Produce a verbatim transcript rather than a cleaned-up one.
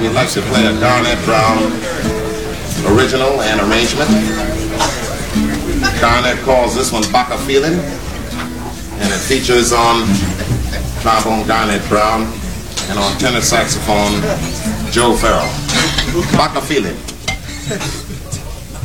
we'd like to play a Garnet Brown original and arrangement. Garnet calls this one Baka Feeling, and it features on trombone Garnet Brown and on tenor saxophone Joe Farrell. Baka Feeling.